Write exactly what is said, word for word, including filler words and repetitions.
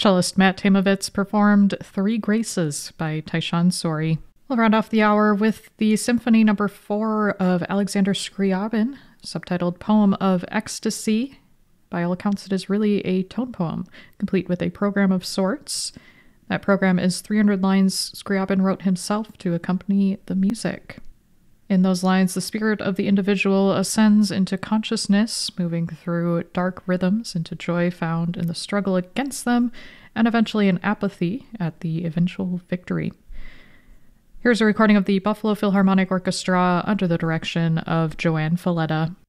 Cellist Matt Tamovitz performed Three Graces by Tyshawn Sorey. We'll round off the hour with the Symphony Number four of Alexander Scriabin, subtitled Poem of Ecstasy. By all accounts, it is really a tone poem, complete with a program of sorts. That program is three hundred lines Scriabin wrote himself to accompany the music. In those lines, the spirit of the individual ascends into consciousness, moving through dark rhythms into joy found in the struggle against them, and eventually in apathy at the eventual victory. Here's a recording of the Buffalo Philharmonic Orchestra under the direction of Joanne Falletta.